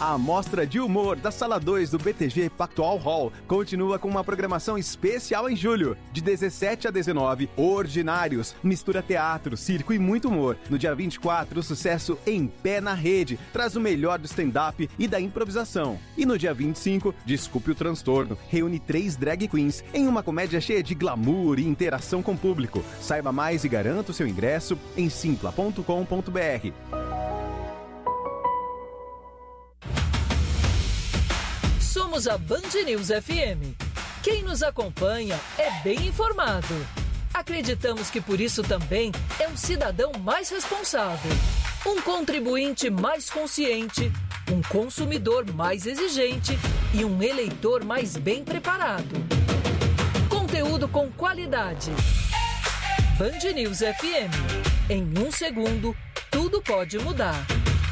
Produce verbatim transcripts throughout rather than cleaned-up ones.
A Mostra de Humor da Sala dois do B T G Pactual Hall continua com uma programação especial em julho. De dezessete a dezenove, Ordinários, mistura teatro, circo e muito humor. No dia vinte e quatro, o sucesso Em Pé na Rede traz o melhor do stand-up e da improvisação. E no dia vinte e cinco, Desculpe o Transtorno, reúne três drag queens em uma comédia cheia de glamour e interação com o público. Saiba mais e garanta o seu ingresso em simpla ponto com ponto b r. Somos a Band News F M. Quem nos acompanha é bem informado. Acreditamos que por isso também é um cidadão mais responsável, um contribuinte mais consciente, um consumidor mais exigente e um eleitor mais bem preparado. Conteúdo com qualidade. Band News F M. Em um segundo, tudo pode mudar.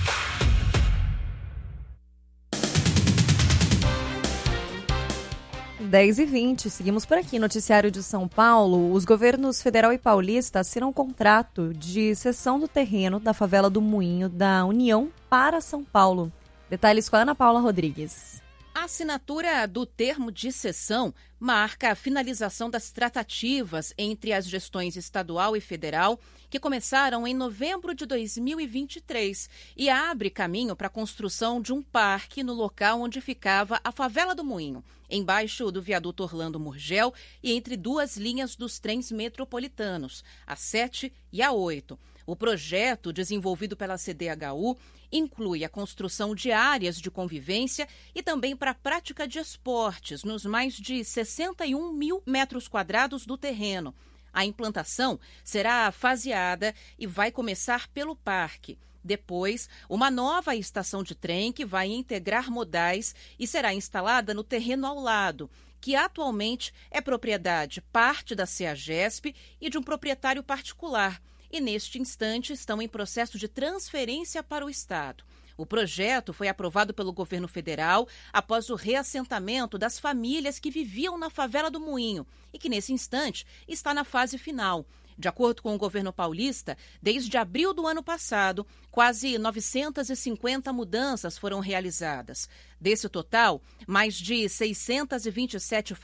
dez e vinte, seguimos por aqui. Noticiário de São Paulo. Os governos federal e paulista assinam um contrato de cessão do terreno da favela do Moinho da União para São Paulo. Detalhes com a Ana Paula Rodrigues. A assinatura do termo de cessão marca a finalização das tratativas entre as gestões estadual e federal, que começaram em novembro de dois mil e vinte e três, e abre caminho para a construção de um parque no local onde ficava a favela do Moinho, embaixo do viaduto Orlando Murgel e entre duas linhas dos trens metropolitanos, a sete e a oito. O projeto, desenvolvido pela C D H U, inclui a construção de áreas de convivência e também para a prática de esportes nos mais de sessenta e um mil metros quadrados do terreno. A implantação será faseada e vai começar pelo parque. Depois, uma nova estação de trem que vai integrar modais e será instalada no terreno ao lado, que atualmente é propriedade parte da CEAGESP e de um proprietário particular, e neste instante estão em processo de transferência para o Estado. O projeto foi aprovado pelo governo federal após o reassentamento das famílias que viviam na favela do Moinho e que, nesse instante, está na fase final. De acordo com o governo paulista, desde abril do ano passado, quase novecentas e cinquenta mudanças foram realizadas. Desse total, mais de seiscentas e vinte e sete